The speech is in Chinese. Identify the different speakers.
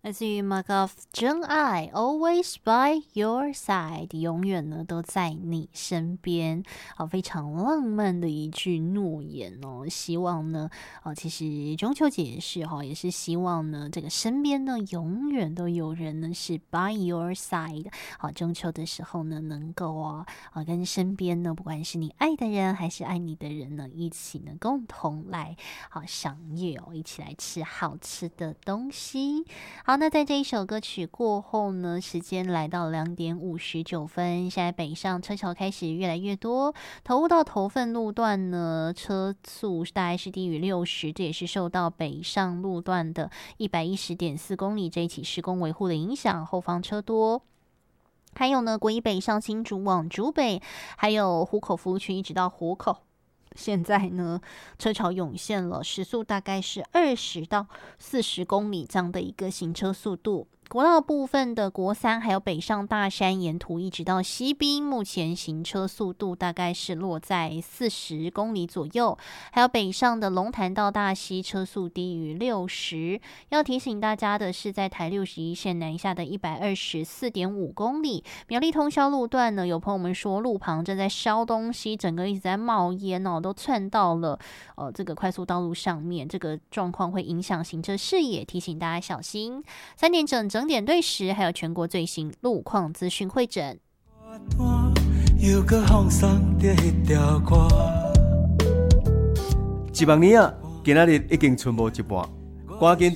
Speaker 1: 来自于 Markov 真爱 Always by your side， 永远呢都在你身边。好，非常浪漫的一句诺言哦。希望呢，其实中秋节也是也是希望呢，这个身边呢永远都有人呢是 by your side。好，中秋的时候呢，能够跟身边呢，不管是你爱的人还是爱你的人呢，一起呢共同来赏月一起来吃好吃的东西。好，那在这一首歌曲过后呢，时间来到2:59，现在北上车潮开始越来越多，头雾到头份路段呢，车速大概是低于60，这也是受到北上路段的110.4公里这一起施工维护的影响，后方车多。还有呢，国一北上新竹往竹北，还有湖口服务区一直到湖口。现在呢，车潮涌现了，时速大概是20到40公里这样的一个行车速度。国道部分的国三还有北上大山沿途一直到西滨，目前行车速度大概是落在40公里左右。还有北上的龙潭到大溪车速低于60。要提醒大家的是，在台61线南下的124.5公里，苗栗通霄路段呢，有朋友们说路旁正在烧东西，整个一直在冒烟都窜到了这个快速道路上面，这个状况会影响行车视野，提醒大家小心。3点整点对时，还有全国最新路况资讯汇整。
Speaker 2: 又搁放送着迄条歌，1万年啊，今仔日已经剩无一半，赶紧